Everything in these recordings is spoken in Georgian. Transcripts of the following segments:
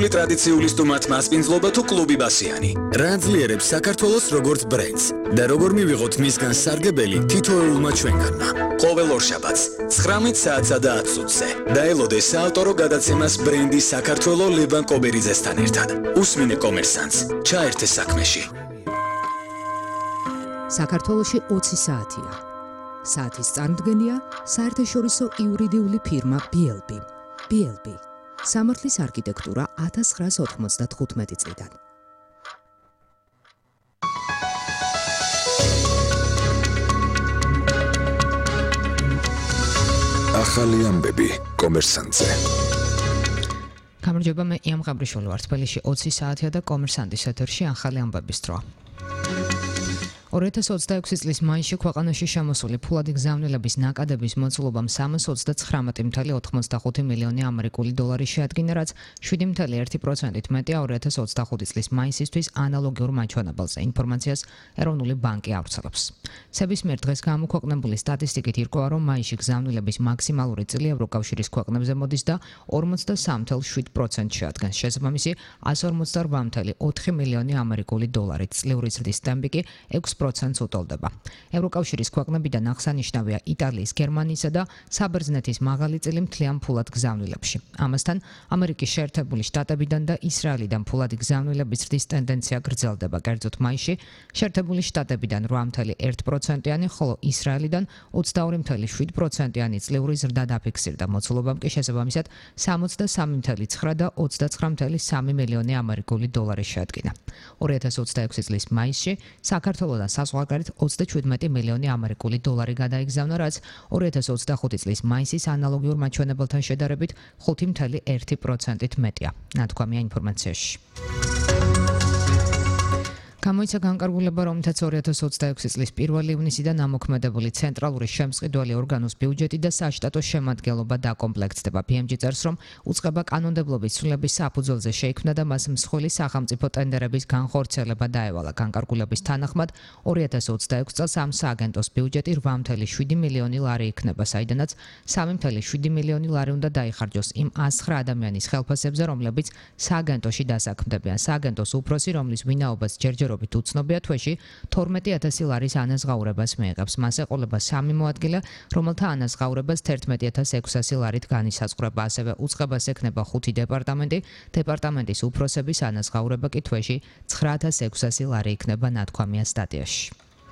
ქართული ტრადიციული სტუმართ მასპინძლობა თუ კლუბი ბასიანი. რა ძლიერებს საქართველოს როგორც ბრენდს და როგორ მივიღოთ მისგან სარგებელი თითოეულმა ჩვენგანმა. ყოველ ორშაბათს 19 საათსა და 10 წუთზე დაელოდე საავტორო გადაცემას ბრენდი საქართველო ლევან კობერიძესთან ერთად. უსმინე კომერსანტს, ჩაერთე საქმეში. საქართველოში 20 საათია. საათის წარმოდგენია საერთაშორისო იურიდიული ფირმა BLB. BLB. სამართლის არქიტექტურა 1995 წლიდან. ახალი ამბები კომერსანტზე. გამარჯობა, მე იამ ღაბრიშვილი ვარ. თბილისში 20 საათია და კომერსანტის ეთერში ახალი ამბების დრო. 2026 წლის მაისში ქვეყანაში შემოსული ფულადი გზავნილების ნაკადების მოცულობამ 329.85 მილიონი ამერიკული დოლარი შეადგინა, რაც 7.1%-ით მეტია 2025 წლის მაისისთვის ანალოგიურ მაჩვენებელზე. ინფორმაციას ეროვნული ბანკი ავრცელებს. სების მიერ დღეს გამოქვეყნებული სტატისტიკით ირკვევა, რომ მაისში გზავნილების მაქსიმალური წილი ევროკავშირის ქვეყნებზე მოდის და 43.7% შეადგენს. შესაბამისი 148.4 მილიონი ამერიკული დოლარი. წლიური ზრდის ტემპი კი 6%-ს უტოლდება. ევროკავშირის ქვეყნებიდან აღსანიშნავია იტალიის, გერმანიისა და საბერძნეთის მაღალი წილი მთლიან ფულად გზავნილებში. ამასთან, ამერიკის შეერთებული შტატებიდან და ისრაელიდან ფულადი გზავნილების ზრდის ტენდენცია გრძელდება. კერძოდ მაისში შეერთებული შტატებიდან 8.1%-იანი, ხოლო ისრაელიდან 22.7%-იანი წლიური ზრდა დაფიქსირდა. მოცულობამ კი შესაბამისად 63.9 და 29.3 მილიონი ამერიკული დოლარი შეადგინა. 2026 წლის მაისში საქართველოდან საზღვარგარეთ 27 მილიონი ამერიკული დოლარი გადაიგზავნა, რაც 2025 წლის მაისის ანალოგიურ მაჩვენებელთან შედარებით 5.1%-ით მეტია. ნათქვამია ინფორმაციაში. გამოიცა განკარგულება, რომლითაც 2026 წლის 1 ივნისიდან ამოქმედებული ცენტრალური შემსყიდველი ორგანოს ბიუჯეტი და საშტატო შემადგენლობა დაკომპლექტდება. BMG წერს, რომ უწყება კანონმდებლობის ცვლილების საფუძველზე შეიქმნა და მას მსხვილი სახელმწიფო ტენდერების განხორციელება დაევალა. განკარგულების თანახმად 2026 წელს ამ სააგენტოს ბიუჯეტი 8.7 მილიონი ლარი იქნება, საიდანაც 3.7 მილიონი ლარი უნდა დაიხარჯოს იმ 109 ადამიანის ხელფასებზე, რომლებიც სააგენტოში დასაქმდებიან. სააგენტოს უფროსი, რომლის ვინაობას ჯერჯერობით უცნობია, თვეში 12,000 ლარის ანაზღაურებას მიიღებს. მას ეყოლება 3 მოადგილე, რომელთა ანაზღაურებას 11,600 ლარით განისაზღვრება. ასევე უწყებას ექნება 5 დეპარტამენტი. დეპარტამენტის უფროსების ანაზღაურება კი თვეში 9,600 ლარი იქნება, ნათქვამია სტატიაში.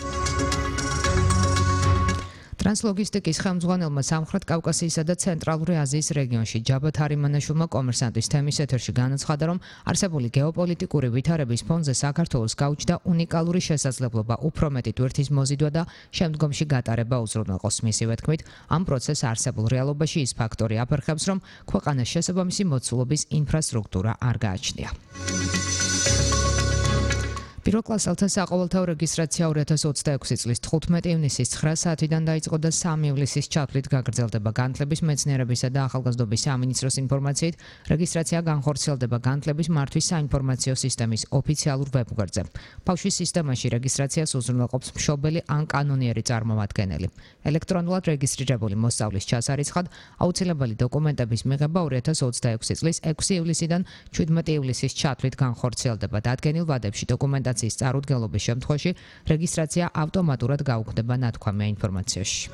ტრანსლოგისტიკის ხელმძღვანელმა სამხრეთ კავკასიისა და ცენტრალური აზიის რეგიონში ჯაბათ არიმანაშვილმა კომერსანტის თემის ეთერში განაცხადა, რომ არსებული გეოპოლიტიკური ვითარების ფონზე საქართველოს გაუჩნდა უნიკალური შესაძლებლობა უფრო მეტი ტვირთის მოზიდვა და შემდგომში გატარება უზრუნველყოს. მისივე თქმით, ამ პროცესს არსებულ რეალობაში ის ფაქტორი აფერხებს, რომ ქვეყანას შესაბამისი მოცულობის ინფრასტრუქტურა არ გააჩნია. პირველ კლასელთა საყოველთაო რეგისტრაცია 2026 წლის 15 ივნისის 9 საათიდან დაიწყო და 3 ივლისის ჩათვლით გაგრძელდება. განათლების, მეცნიერებისა და ახალგაზრდობის სამინისტროს ინფორმაციით, რეგისტრაცია განხორციელდება განათლების მართვის საინფორმაციო სისტემის ოფიციალურ ვებგვერდზე. ბავშვის სისტემაში რეგისტრაციას უზრუნველყოფს მშობელი ან კანონიერი წარმომადგენელი. ელექტრონულად რეგისტრირებული მოსწავლის ჩასარიცხად აუცილებელი დოკუმენტების მიღება 2026 წლის 6 ივლისიდან 17 ივლისის ჩათვლით განხორციელდება. დადგენილ ვადებში დოკუმენტაციის წარუდგენლობის შემთხვევაში რეგისტრაცია ავტომატურად გაუქმდება, ნათქვამია ინფორმაციაში.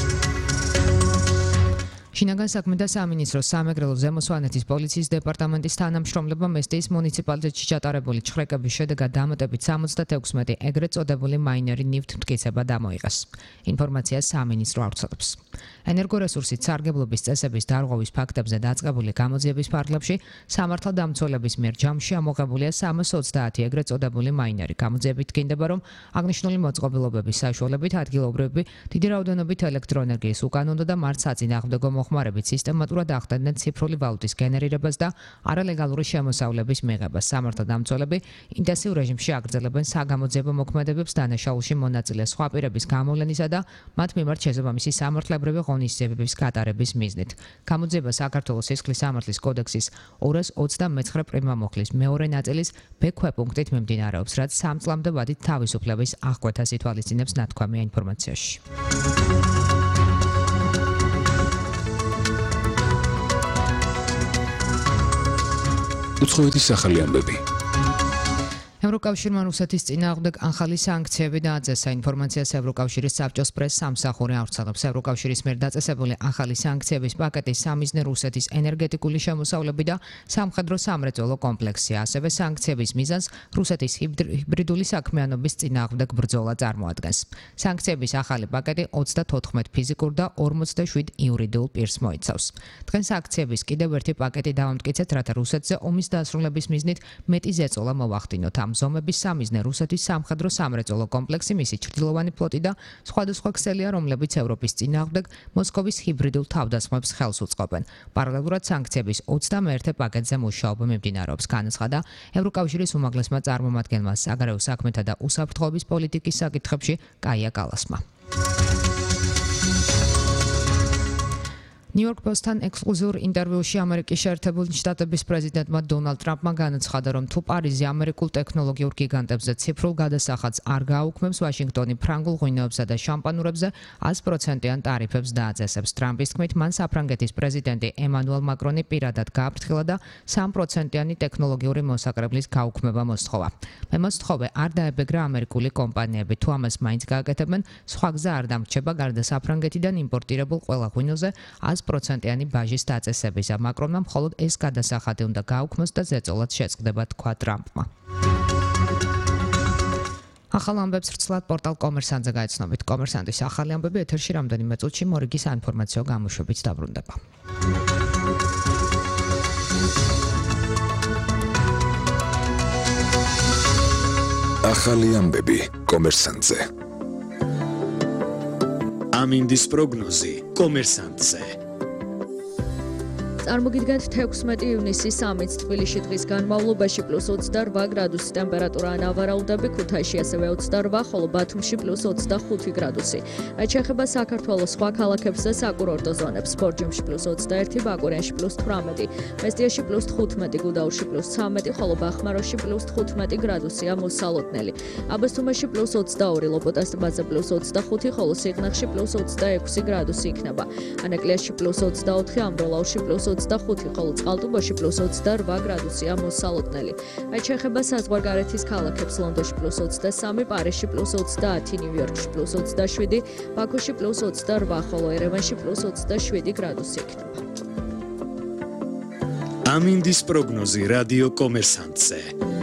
შინაგან საქმეთა სამინისტროს სამეგრელო ზემო სვანეთის პოლიციის დეპარტამენტის თანამშრომლებმა მესტიის მუნიციპალიტეტში ჩატარებული ჩხრეკების შედეგად დამატებით 76 ეგრეთ წოდებული მაინერი ნივთი მტკიცება დამოიღეს. ინფორმაცია სამინისტრო ავრცელებს. ენერგორესურსით სარგებლობის წესების დარღვევის ფაქტებზე დაწყებული გამოძიების ფარგლებში სამართალდამცველების მიერ ჯამში ამოღებულია 330 ეგრეთ წოდებული მაინერი. გამოძიებით დგინდება, რომ აღნიშნული მოწყობილობების საშუალებით ადგილობრივები დიდი რაოდენობით ელექტროენერგიის უკანონო და მართ საწინააღმდეგო მოხმარებით სისტემატურად ახდენდნენ ციფრული ვალუტის გენერირებას და არალეგალური შემოსავლების მიღებას. სამართალდამცველები ინტენსიურ რეჟიმში აგრძელებენ საგამოძიებო მოქმედებებს დანაშაულში მონაწილე სხვა პირების გამოვლენისა და მათ მიმართ შესაბამისი სამართლებრივი ღონისძიებების გატარების მიზნით. გამოძიება საქართველოს სისხლის სამართლის კოდექსის 229 პრიმამოხლის მეორე ნაწილის ბ ქვეპუნქტით მიმდინარეობს, რაც 3 წლამდე ვადით თავისუფლების აღკვეთას ითვალისწინებს, ნათქვამია ინფორმაციაში. უცხოეთის ახალი ამბები. ევროკავშირმა რუსეთის წინააღმდეგ ახალი სანქციები დააძესა. ინფორმაციას ევროკავშირის საბჭოს პრეს სამსახური ავრცელებს. ევროკავშირის მიერ დაწესებული ახალი სანქციების პაკეტის სამიზნე რუსეთის ენერგეტიკული შემოსავლები და სამხედრო სამრეწველო კომპლექსია. ასევე სანქციების მიზანს რუსეთის ჰიბრიდული საქმიანობის წინააღმდეგ ბრძოლა წარმოადგენს. სანქციების ახალი პაკეტი 34 ფიზიკურ და 47 იურიდიულ პირს მოიცავს. დღეს სანქციების კიდევ ერთი პაკეტი დავამტკიცეთ, რათა რუსეთზე ომის დასრულების მიზნით მეტი ზეწოლა მოვახდინოთ. ზომების სამიზნე რუსეთის სამხედრო სამრეწველო კომპლექსი, მისი ჩრდილოვანი ფლოტი და სხვადასხვა ქსელია, რომლებიც ევროპის წინააღმდეგ მოსკოვის ჰიბრიდულ თავდასხმებს ხელს უწყობენ. პარალელურად სანქციების 21 პაკეტზე მუშაობა მიმდინარეობს, განაცხადა ევროკავშირის უმაღლესმა წარმომადგენელმა საგარეო საქმეთა და უსაფრთხოების პოლიტიკის საკითხებში კაია კალასმა. New York Post-თან ექსკლუზიურ ინტერვიუში ამერიკის შეერთებული შტატების პრეზიდენტმა დონალდ ტრამპმა განაცხადა, რომ თუ პარიზი ამერიკულ ტექნოლოგიურ გიგანტებზე ციფრულ გადასახადს არ გააუქმებს, ვაშინგტონი ფრანგულ ღვინოებსა და შამპანურებზე 100%-იან ტარიფებს დააძესებს. ტრამპის თქმით, მან საფრანგეთის პრეზიდენტი ემანუელ მაკრონი პირადად გააფრთხილა და 3%-იანი ტექნოლოგიური მოსაკრებლის გაუქმება მოსთხოვა. მე მოსთხოვე არ დაებეგრა ამერიკული კომპანიები, თუ ამას მაინც გააკეთებენ, სხვა გზა არ დამრჩება გარდა საფრანგეთიდან იმპორტირებულ ყველა ღვინოზე 100%-იანი ბაჟის დაწესებისა. მაკრონმა მხოლოდ ეს გადასახადი უნდა გააუქმოს და ზეწოლად შეწყდება, თქვა ტრამპმა. ახალ ამბებს ვრცლად პორტალ კომერსანტზე გაეცნობით. კომერსანტის ახალი ამბები ეთერში რამდენიმე წუთში მორიგის საინფორმაციო გამოშვებით დაბრუნდება. ახალი ამბები კომერსანტზე. ამინდის პროგნოზი კომერსანტზე. წარმოგიდგენთ 16 ივნისის სამიც თბილისში დღის განმავლობაში +28 გრადუსი ტემპერატურა ანავარაუდები, ქუთაისში ასევე 28, ხოლო ბათუმში +25 გრადუსი. რაც შეეხება საქართველოს სხვა ქალაქებს და საკურორტო ზონებს, ბორჯომში +21, ბაკურიანში +18, მესტიაში +15, გუდაურში +13, ხოლო ბახმაროში +15 გრადუსია მოსალოდნელი. აბასთუმანში +22, ლოპოტას ტბაზე +25, ხოლო სიღნაღში +26 გრადუსი იქნება. ანაკლიაში +24, ამბროლაურში +25, ხოლო წყალტუბოში +28 გრადუსია მოსალოდნელი. რაც შეეხება საზღვარგარეთის ქალაქებს, ლონდონში +23, პარიზში +30, ნიუ-იორკში +27, ბაქოში +28, ხოლო ერევანში +27 გრადუსი იქნება. ამინდის პროგნოზი რადიო კომერსანტზე.